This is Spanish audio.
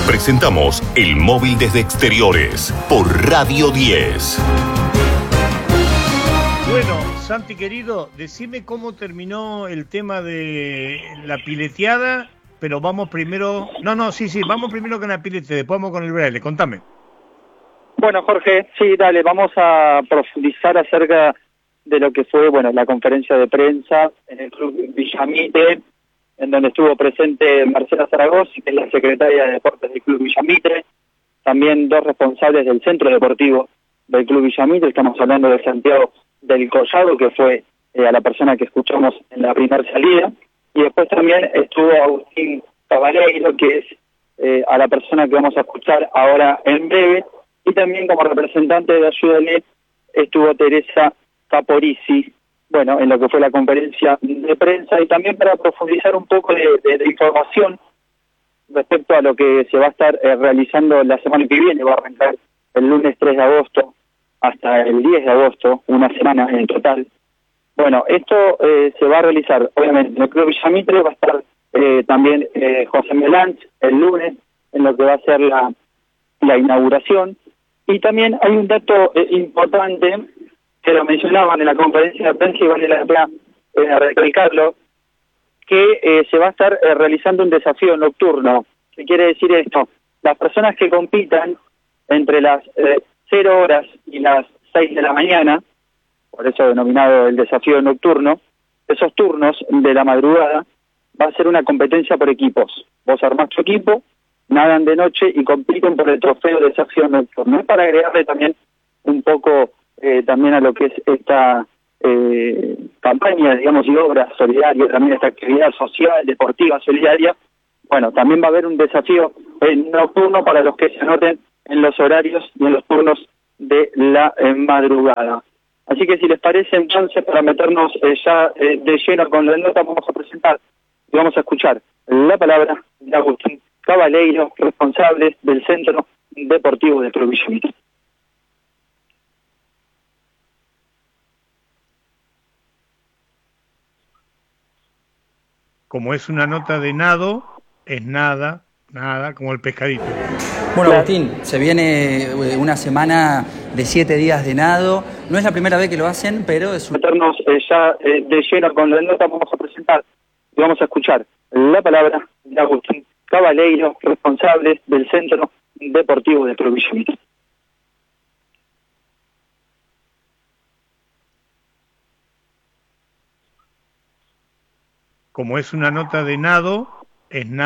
Presentamos El Móvil desde Exteriores por Radio 10. Bueno, Santi querido, decime cómo terminó el tema de la pileteada, pero vamos primero... vamos primero con la pilete, después vamos con el braille, contame. Bueno, Jorge, sí, dale, vamos a profundizar acerca de lo que fue, la conferencia de prensa en el Club Villamitre, en donde estuvo presente Marcela Zaragoza, que es la secretaria de Deportes del Club Villamitre, también dos responsables del Centro Deportivo del Club Villamitre, estamos hablando de Santiago del Collado, que fue a la persona que escuchamos en la primera salida, y después también estuvo Agustín Cabaleiro, que es a la persona que vamos a escuchar ahora en breve, y también como representante de Ayúdale estuvo Teresa Caporisi, en lo que fue la conferencia de prensa, y también para profundizar un poco de información respecto a lo que se va a estar realizando la semana que viene. Va a arrancar el lunes 3 de agosto hasta el 10 de agosto, una semana en total. Esto se va a realizar, obviamente, en el Club Villamitre. Va a estar también José Melanch el lunes, en lo que va a ser la inauguración. Y también hay un dato importante que lo mencionaban en la conferencia de prensa y vale la pena recalcarlo, que se va a estar realizando un desafío nocturno. ¿Qué quiere decir esto? Las personas que compitan entre las 0 horas y las 6 de la mañana, por eso denominado el desafío nocturno, esos turnos de la madrugada va a ser una competencia por equipos. Vos armás tu equipo, nadan de noche y compiten por el trofeo de desafío nocturno. Es para agregarle también un poco también a lo que es esta campaña, digamos, y obra solidaria, también esta actividad social, deportiva, solidaria. También va a haber un desafío nocturno para los que se anoten en los horarios y en los turnos de la madrugada. Así que si les parece, entonces, para meternos ya de lleno con la nota, vamos a presentar y vamos a escuchar la palabra de Agustín Cabaleiro, responsable del Centro Deportivo de Club Villamitre. Como es una nota de nado, es nada, como el pescadito. Bueno, Agustín, se viene una semana de 7 días de nado. No es la primera vez que lo hacen, pero es meternos ya de lleno con la nota, vamos a presentar y vamos a escuchar la palabra de Agustín Cabaleiro, responsable del Centro Deportivo de Club Villamitre. Como es una nota de nado, es nada.